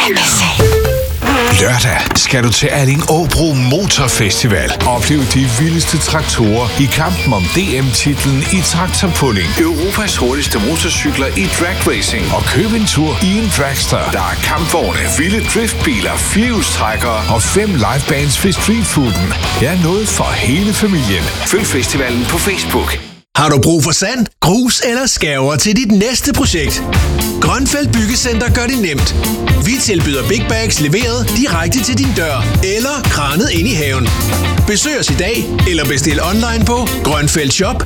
Lørdag skal du til Alling-Åbro Motorfestival. Oplev de vildeste traktorer i kampen om DM-titlen i traktorpulling. Europas hurtigste motorcykler i drag racing. Og køb en tur i en dragster. Der er kampvogne, vilde driftbiler, firehjulstrækkere og 5 livebands ved streetfooden. Ja, noget for hele familien. Følg festivalen på Facebook. Har du brug for sand, grus eller skærver til dit næste projekt? Grønfeldt Byggecenter gør det nemt. Vi tilbyder big bags leveret direkte til din dør eller kranet ind i haven. Besøg os i dag eller bestil online på grønfeldtshop.dk.